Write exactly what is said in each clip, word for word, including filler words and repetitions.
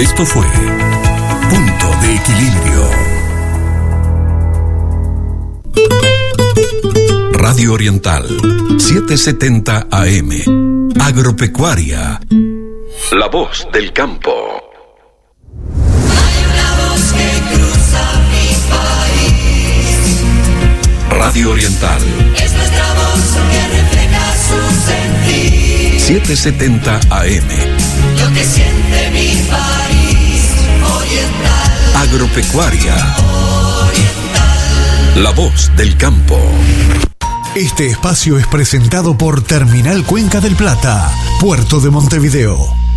Esto fue Punto de Equilibrio. Radio Oriental, setecientos setenta A M. Agropecuaria. La voz del campo. Hay una voz que cruza mi país. Radio Oriental. Es nuestra voz que refleja su sentir. setecientos setenta A M. Lo que siente mi país. Oriental. Agropecuaria. Oriental. La voz del campo. Este espacio es presentado por Terminal Cuenca del Plata, Puerto de Montevideo.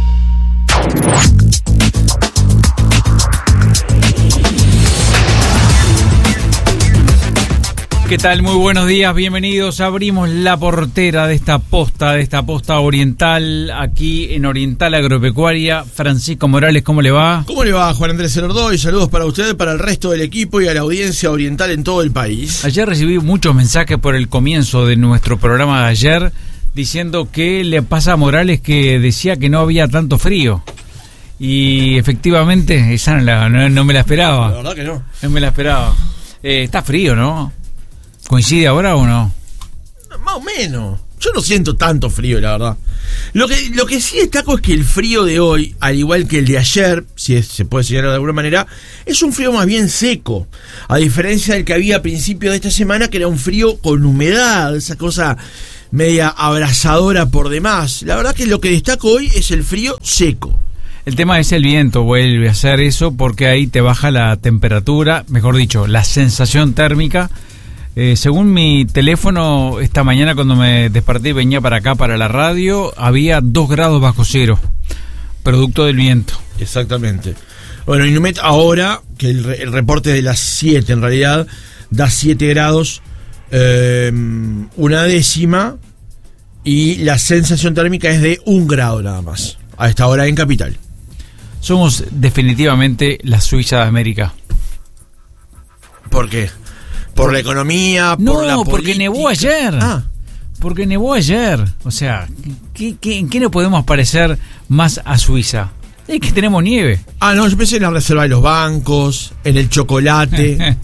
¿Qué tal? Muy buenos días, bienvenidos. Abrimos la portera de esta posta, de esta posta oriental, aquí en Oriental Agropecuaria. Francisco Morales, ¿cómo le va? ¿Cómo le va, Juan Andrés Elordoy? Saludos para usted, para el resto del equipo y a la audiencia oriental en todo el país. Ayer recibí muchos mensajes por el comienzo de nuestro programa de ayer, diciendo que le pasa a Morales que decía que no había tanto frío. Y efectivamente, esa no, la, no, no me la esperaba. La verdad que no. No me la esperaba. Eh, está frío, ¿no? ¿Coincide ahora o no? Más o menos. Yo no siento tanto frío, la verdad. Lo que, lo que sí destaco es que el frío de hoy, al igual que el de ayer, si es, se puede señalar de alguna manera, es un frío más bien seco. A diferencia del que había a principios de esta semana, que era un frío con humedad, esa cosa media abrasadora por demás. La verdad que lo que destaco hoy es el frío seco. El tema es el viento, vuelve a hacer eso porque ahí te baja la temperatura, mejor dicho, la sensación térmica. Eh, según mi teléfono, esta mañana cuando me desperté y venía para acá, para la radio, había dos grados bajo cero, producto del viento. Exactamente. Bueno, Inumet ahora, que el, el reporte de las siete en realidad, da siete grados, eh, una décima, y la sensación térmica es de un grado nada más, a esta hora en Capital. Somos definitivamente la Suiza de América. ¿Por qué? ¿Por la economía? ¿Por no, la política? Porque nevó ayer. Ah. Porque nevó ayer. O sea, ¿qué, qué, ¿en qué nos podemos parecer más a Suiza? Es que tenemos nieve. Ah, no, yo pensé en la reserva de los bancos, en el chocolate,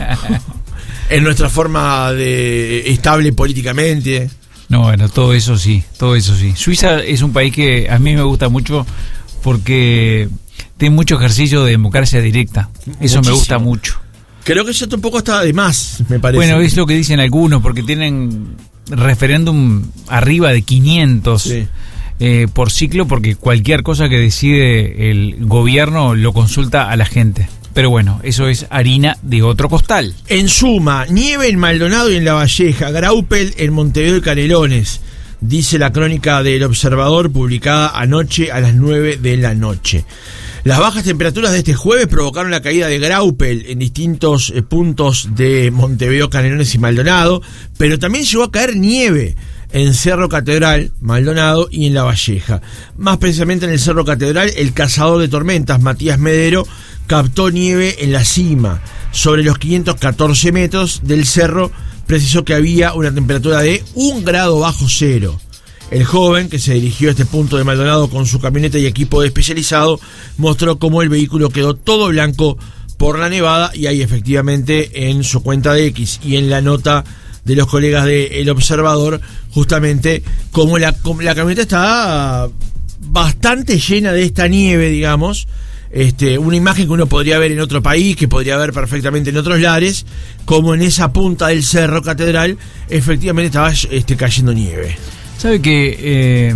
en nuestra forma de estable políticamente. No, bueno, todo eso sí, todo eso sí. Suiza es un país que a mí me gusta mucho porque tiene mucho ejercicio de democracia directa. Eso Muchísimo. Me gusta mucho. Creo que eso tampoco está de más, me parece. Bueno, es lo que dicen algunos, porque tienen referéndum arriba de quinientos sí. eh, por ciclo, porque cualquier cosa que decide el gobierno lo consulta a la gente. Pero bueno, eso es harina de otro costal. En suma, nieve en Maldonado y en La Valleja, graupel en Montevideo y Canelones, dice la crónica del Observador publicada anoche a las nueve de la noche. Las bajas temperaturas de este jueves provocaron la caída de graupel en distintos eh, puntos de Montevideo, Canelones y Maldonado, pero también llegó a caer nieve en Cerro Catedral, Maldonado y en La Valleja. Más precisamente en el Cerro Catedral, el cazador de tormentas, Matías Medero, captó nieve en la cima. Sobre los quinientos catorce metros del cerro, precisó que había una temperatura de un grado bajo cero. El joven, que se dirigió a este punto de Maldonado con su camioneta y equipo especializado, mostró cómo el vehículo quedó todo blanco por la nevada, y hay efectivamente en su cuenta de X y en la nota de los colegas de El Observador, justamente cómo la, cómo la camioneta está bastante llena de esta nieve, digamos. Este, una imagen que uno podría ver en otro país, que podría ver perfectamente en otros lares, como en esa punta del Cerro Catedral efectivamente estaba este, cayendo nieve. ¿Sabe que eh,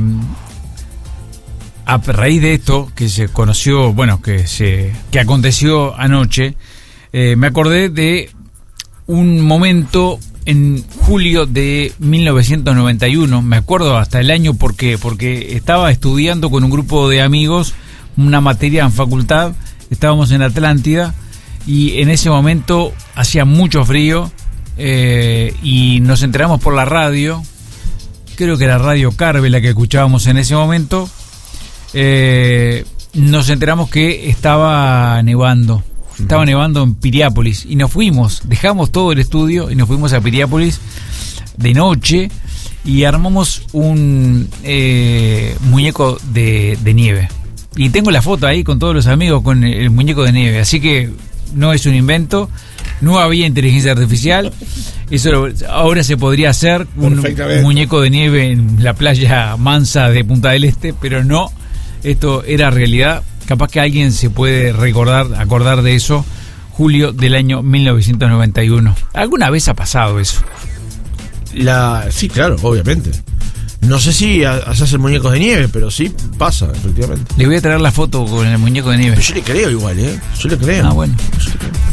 a raíz de esto que se conoció, bueno, que se que aconteció anoche, eh, me acordé de un momento en julio de mil novecientos noventa y uno, me acuerdo hasta el año porque porque estaba estudiando con un grupo de amigos una materia en facultad, estábamos en Atlántida y en ese momento hacía mucho frío eh, y nos enteramos por la radio. Creo que era Radio Carve la que escuchábamos en ese momento. Eh, nos enteramos que estaba nevando. Estaba nevando en Piriápolis. Y nos fuimos, dejamos todo el estudio y nos fuimos a Piriápolis de noche y armamos un eh, muñeco de, de nieve. Y tengo la foto ahí con todos los amigos con el, el muñeco de nieve, así que no es un invento, no había inteligencia artificial, eso lo- ahora se podría hacer un, Perfectamente. un muñeco de nieve en la playa mansa de Punta del Este, pero no, esto era realidad. Capaz que alguien se puede recordar, acordar de eso, julio del año mil novecientos noventa y uno. ¿Alguna vez ha pasado eso? La, sí, claro, obviamente. No sé si ha- se hacen muñecos de nieve, pero sí pasa, efectivamente. Le voy a traer la foto con el muñeco de nieve. Pero yo le creo igual, ¿eh? Yo le creo. Ah, bueno. Yo le creo.